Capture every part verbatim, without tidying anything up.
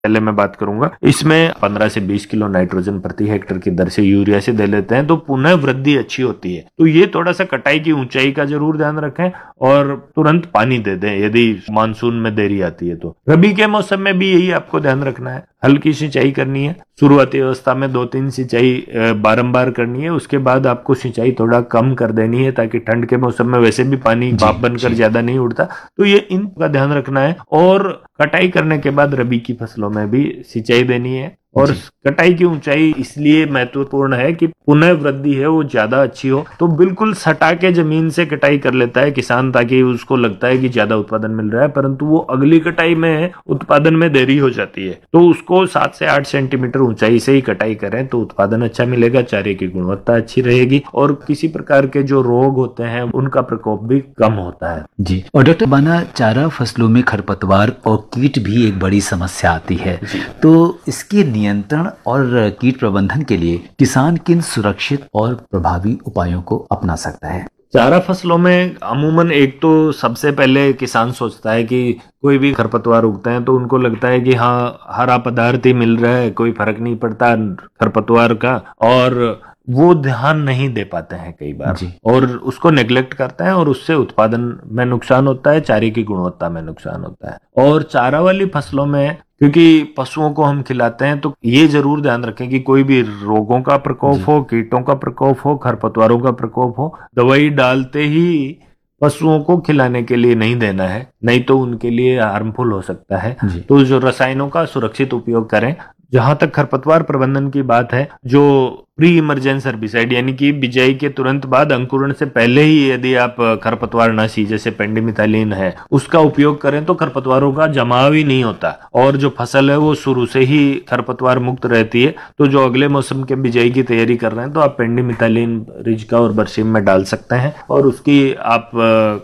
पहले मैं बात करूंगा, इसमें पंद्रह से बीस किलो नाइट्रोजन प्रति हेक्टेयर की दर से यूरिया से दे लेते हैं तो पुनः वृद्धि अच्छी होती है। तो ये थोड़ा सा कटाई की ऊंचाई का जरूर ध्यान रखें और तुरंत पानी दे दें यदि मानसून में देरी आती है तो। रबी के मौसम में भी यही आपको ध्यान रखना है, हल्की सिंचाई करनी है, शुरुआती अवस्था में दो तीन सिंचाई बारंबार करनी है, उसके बाद आपको सिंचाई थोड़ा कम कर देनी है ताकि ठंड के मौसम में वैसे भी पानी भाप बनकर ज्यादा नहीं उड़ता। तो ये इनका ध्यान रखना है। और कटाई करने के बाद रबी की फसलों में भी सिंचाई देनी है। और कटाई की ऊंचाई इसलिए महत्वपूर्ण है कि पुनः वृद्धि है वो ज्यादा अच्छी हो। तो बिल्कुल सटा के जमीन से कटाई कर लेता है किसान ताकि उसको लगता है कि ज्यादा उत्पादन मिल रहा है, परंतु वो अगली कटाई में उत्पादन में देरी हो जाती है। तो उसको सात से आठ सेंटीमीटर ऊंचाई से ही कटाई करें तो उत्पादन अच्छा मिलेगा, चारे की गुणवत्ता अच्छी रहेगी और किसी प्रकार के जो रोग होते हैं उनका प्रकोप भी कम होता है। जी। और डॉक्टर बाना, चारा फसलों में खरपतवार और कीट भी एक बड़ी समस्या आती है, तो इसके नियंत्रण और कीट प्रबंधन के लिए किसान किन सुरक्षित और प्रभावी उपायों को अपना सकता है? चारा फसलों में अमूमन एक तो सबसे पहले किसान सोचता है कि कोई भी खरपतवार उगते हैं तो उनको लगता है कि हाँ हरा पदार्थ ही मिल रहा है, कोई फर्क नहीं पड़ता खरपतवार का, और वो ध्यान नहीं दे पाते हैं कई बार और उसको नेग्लेक्ट करते हैं और उससे उत्पादन में नुकसान होता है, चारे की गुणवत्ता में नुकसान होता है। और चारा वाली फसलों में क्योंकि पशुओं को हम खिलाते हैं तो ये जरूर ध्यान रखें कि कोई भी रोगों का प्रकोप हो, कीटों का प्रकोप हो, खरपतवारों का प्रकोप हो, दवाई डालते ही पशुओं को खिलाने के लिए नहीं देना है, नहीं तो उनके लिए हार्मफुल हो सकता है। तो जो रसायनों का सुरक्षित उपयोग करें। जहां तक खरपतवार प्रबंधन की बात है, जो प्री इमरजेंस हर्बिसाइड यानी कि बिजाई के तुरंत बाद अंकुरण से पहले ही यदि आप खरपतवारनाशी जैसे पेंडिमिथालिन है उसका उपयोग करें तो खरपतवारों का जमाव ही नहीं होता और जो फसल है वो शुरू से ही खरपतवार मुक्त रहती है। तो जो अगले मौसम के बिजाई की तैयारी कर रहे हैं तो आप पेंडिमिथालिन रिजका और बरसीम में डाल सकते हैं और उसकी आप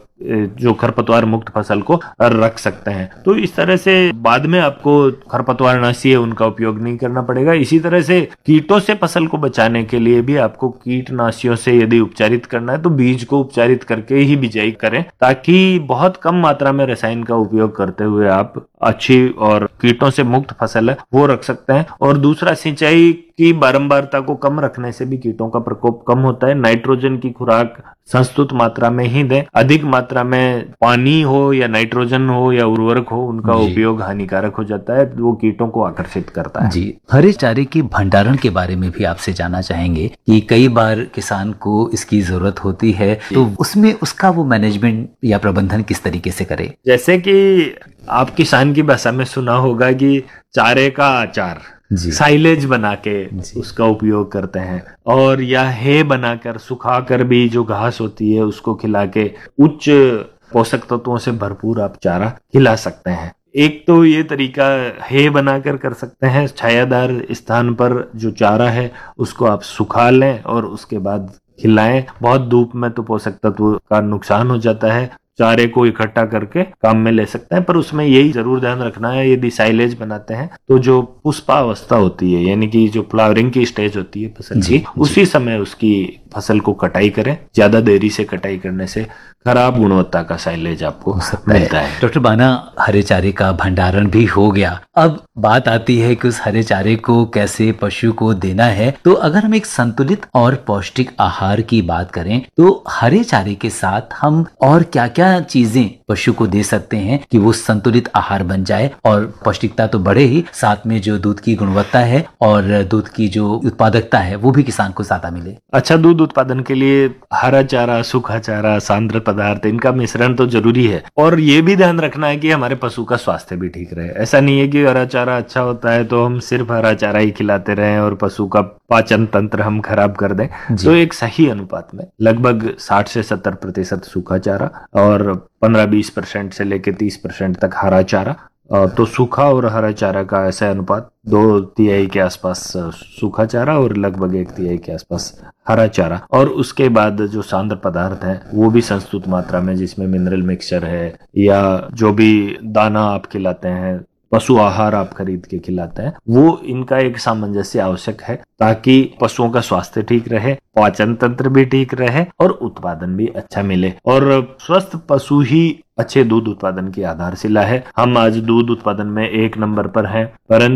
जो खरपतवार मुक्त फसल को रख सकते हैं। तो इस तरह से बाद में आपको खरपतवारनाशी है उनका उपयोग नहीं करना पड़ेगा। इसी तरह से कीटों से फसल को बचाने के लिए भी आपको कीटनाशियों से यदि उपचारित करना है तो बीज को उपचारित करके ही बिजाई करें ताकि बहुत कम मात्रा में रसायन का उपयोग करते हुए आप अच्छी और कीटों से मुक्त फसल है वो रख सकते हैं। और दूसरा, सिंचाई की बारंबारता को कम रखने से भी कीटों का प्रकोप कम होता है। नाइट्रोजन की खुराक संस्तुत मात्रा में ही दें। अधिक मात्रा में पानी हो या नाइट्रोजन हो या उर्वरक हो उनका उपयोग हानिकारक हो जाता है, वो कीटों को आकर्षित करता है। जी। हरे चारे के भंडारण के बारे में भी आपसे जानना चाहेंगे कि कई बार किसान को इसकी जरूरत होती है तो उसमें उसका वो मैनेजमेंट या प्रबंधन किस तरीके से करे? जैसे कि आप किसान की भाषा में सुना होगा कि चारे का अचार, साइलेज बना के उसका उपयोग करते हैं और या है बनाकर सुखाकर भी जो घास होती है उसको खिला के उच्च पोषक तत्वों से भरपूर आप चारा खिला सकते हैं। एक तो ये तरीका है बनाकर कर सकते हैं, छायादार स्थान पर जो चारा है उसको आप सुखा लें और उसके बाद खिलाएं। बहुत धूप में तो पोषक तत्व का नुकसान हो जाता है, चारे को इकट्ठा करके काम में ले सकते हैं, पर उसमें यही जरूर ध्यान रखना है यदि साइलेज बनाते हैं तो जो पुष्पावस्था होती है यानी कि जो फ्लावरिंग की स्टेज होती है फसल की, उसी समय उसकी फसल को कटाई करें। ज्यादा देरी से कटाई करने से खराब गुणवत्ता का साइलेज आपको मिलता है। डॉक्टर बाना, हरे चारे का भंडारण भी हो गया, अब बात आती है कि उस हरे चारे को कैसे पशु को देना है। तो अगर हम एक संतुलित और पौष्टिक आहार की बात करें तो हरे चारे के साथ हम और क्या क्या चीजें पशु को दे सकते हैं कि वो संतुलित आहार बन जाए और पौष्टिकता तो बढ़े ही, साथ में जो दूध की गुणवत्ता है और दूध की जो उत्पादकता है वो भी किसान को ज्यादा मिले? अच्छा, दूध उत्पादन के लिए हरा चारा, सूखा चारा, सांद्र पदार्थ, इनका मिश्रण तो जरूरी है। और ये भी ध्यान रखना है कि हमारे पशु का स्वास्थ्य भी ठीक रहे। ऐसा नहीं है कि हरा चारा अच्छा होता है तो हम सिर्फ हरा चारा ही खिलाते रहें और पशु का पाचन तंत्र हम खराब कर दें। तो एक सही अनुपात में लगभग साठ से सत्तर प्रतिशत सूखा चारा और पंद्रह बीस परसेंट से लेकर तीस परसेंट तक हरा चारा। तो सूखा और हरा चारा का ऐसा अनुपात दो तिहाई के आसपास सूखा चारा और लगभग एक तिहाई के आसपास हरा चारा। और उसके बाद जो सांद्र पदार्थ है वो भी संस्तुत मात्रा में, जिसमें मिनरल मिक्सचर है या जो भी दाना आप खिलाते हैं, पशु आहार आप खरीद के खिलाते हैं, वो इनका एक सामंजस्य आवश्यक है ताकि पशुओं का स्वास्थ्य ठीक रहे, पाचन तंत्र भी ठीक रहे और उत्पादन भी अच्छा मिले। और स्वस्थ पशु ही अच्छे दूध उत्पादन की आधारशिला है। हम आज दूध उत्पादन में एक नंबर पर हैं, परंतु